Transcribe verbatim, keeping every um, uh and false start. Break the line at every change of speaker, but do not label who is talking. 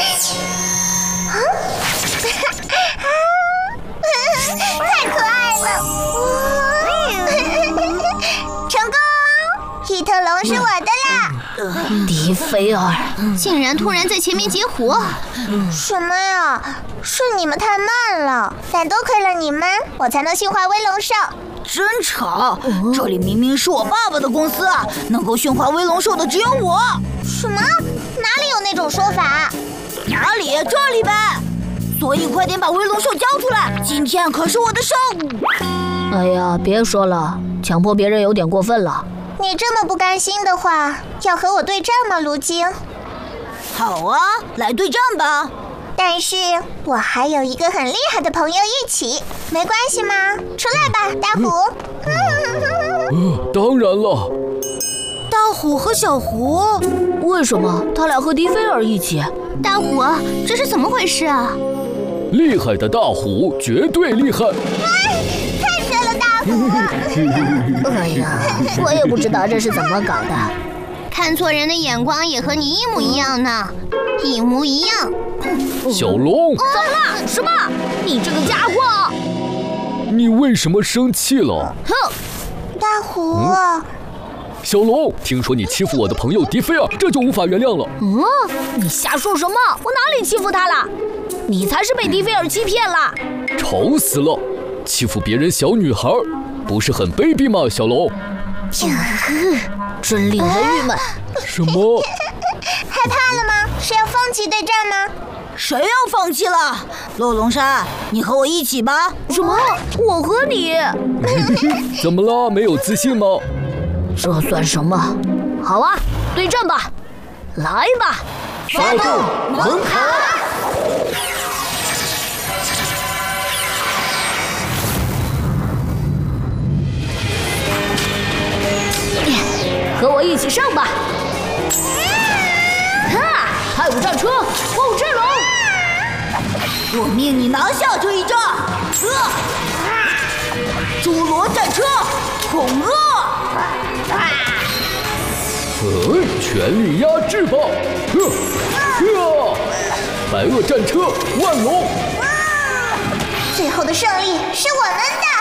太可爱了！成功，异特龙是我的啦！
迪菲尔
竟然突然在前面截胡！
什么呀？是你们太慢了，但多亏了你们，我才能驯化威龙兽。
真吵！这里明明是我爸爸的公司，能够驯化威龙兽的只有我。
什么？哪里有那种说法？
哪里？这里呗！所以快点把威龙兽交出来，今天可是我的生日。
哎呀，别说了，强迫别人有点过分了。
你这么不甘心的话，要和我对战吗，卢京？
好啊，来对战吧。
但是我还有一个很厉害的朋友一起，没关系吗？出来吧，大虎。
呃，当然了。
大虎和小虎，
为什么他俩和迪菲尔一起？
大虎，这是怎么回事啊？
厉害的大虎绝对厉害。
哎，太帅了，大虎！
哎呀，我也不知道这是怎么搞的。
看错人的眼光也和你一模一样呢，一模一样。
小龙，
怎么了？什么？你这个家伙！
你为什么生气了？
哼！
大虎。
嗯小龙，听说你欺负我的朋友迪菲尔，这就无法原谅了。
嗯，你瞎说什么？我哪里欺负他了？你才是被迪菲尔欺骗了。
吵死了！欺负别人小女孩，不是很卑鄙吗？小龙，
真令人郁闷。
什么？
害怕了吗？是要放弃对战吗？
谁要放弃了？洛龙山，你和我一起吧。
什么？我和你？
怎么了？没有自信吗？
这算什么？好啊，对战吧！来吧！
发动蒙卡！
和我一起上吧！哈！太武战车，火之龙！
我命你拿下这一仗！啊！侏罗战车，恐恶！
嗯，全力压制吧！呵，呵，白垩战车，万龙！
最后的胜利是我们的！